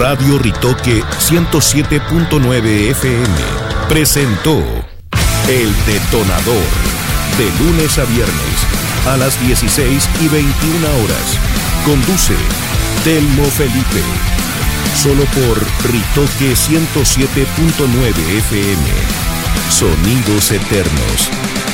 Radio Ritoque 107.9 FM presentó El Detonador, de lunes a viernes a las 16:21 horas. Conduce Telmo Felipe, solo por Ritoque 107.9 FM. Sonidos eternos.